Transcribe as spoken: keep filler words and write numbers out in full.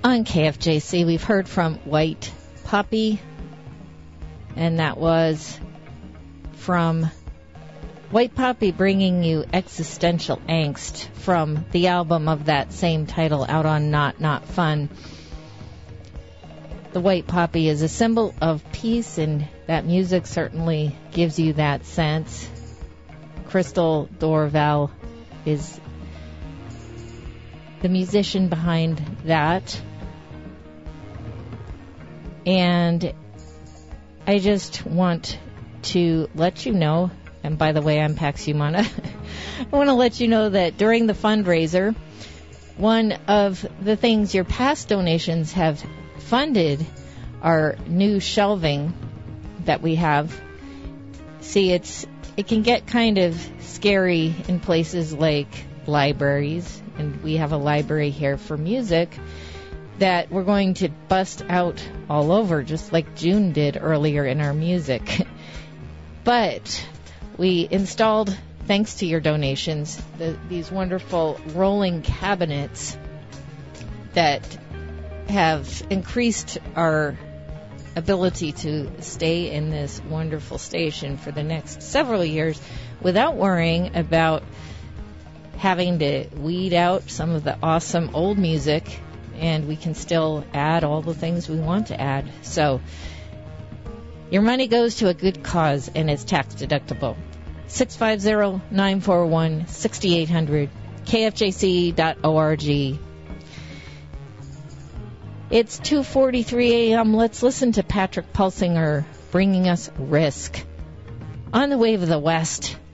On K F J C, we've heard from White Poppy, and that was from White Poppy bringing you Existential Angst from the album of that same title out on Not Not Fun. The White Poppy is a symbol of peace, and that music certainly gives you that sense. Crystal Dorval is the musician behind that. And I just want to let you know, and by the way, I'm Pax Humana, I want to let you know that during the fundraiser, one of the things your past donations have funded are new shelving that we have. See, it's it can get kind of scary in places like libraries, and we have a library here for music that we're going to bust out all over, just like June did earlier in our music. But we installed, thanks to your donations, the, these wonderful rolling cabinets that have increased our ability to stay in this wonderful station for the next several years without worrying about having to weed out some of the awesome old music, and we can still add all the things we want to add. So your money goes to a good cause, and it's tax deductible. six five zero, nine four one, six eight zero zero, K F J C dot org. It's two forty-three a.m. Let's listen to Patrick Pulsinger bringing us Risk on the Wave of the West.